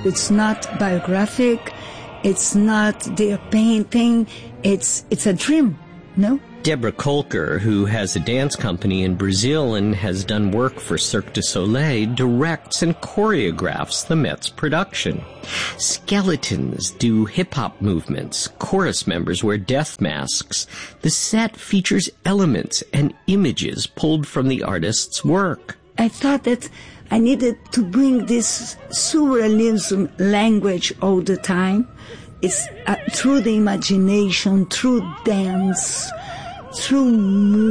It's not biographic. It's not their painting. It's a dream, no? Deborah Kolker, who has a dance company in Brazil and has done work for Cirque du Soleil, directs and choreographs the Met's production. Skeletons do hip-hop movements. Chorus members wear death masks. The set features elements and images pulled from the artist's work. I thought that I needed to bring this surrealism language all the time. It's through the imagination, through dance, through